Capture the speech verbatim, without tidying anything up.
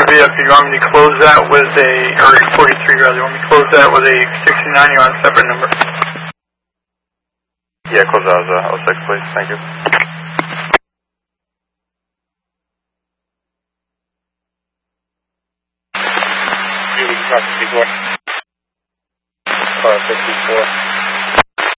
vehicle, you want me to close that with a, or forty-three rather, you want me to close that with a sixty-nine, you're on a separate number? Yeah, close that as a oh six, please. Thank you. Julie, cross fifty-four. Car fifty-four.